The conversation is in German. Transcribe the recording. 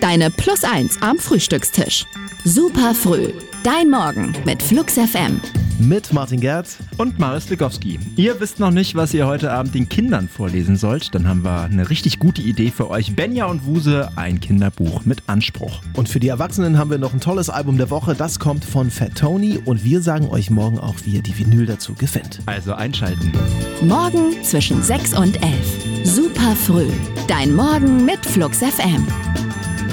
deine Plus 1 am Frühstückstisch. Super früh, dein Morgen mit Flux FM. Mit Martin Gerd und Marius Legowski. Ihr wisst noch nicht, was ihr heute Abend den Kindern vorlesen sollt? Dann haben wir eine richtig gute Idee für euch. Benja und Wuse, ein Kinderbuch mit Anspruch. Und für die Erwachsenen haben wir noch ein tolles Album der Woche. Das kommt von Fat Tony und wir sagen euch morgen auch, wie ihr die Vinyl dazu gefällt. Also einschalten. Morgen zwischen 6 und 11. Super früh, dein Morgen mit Flux FM.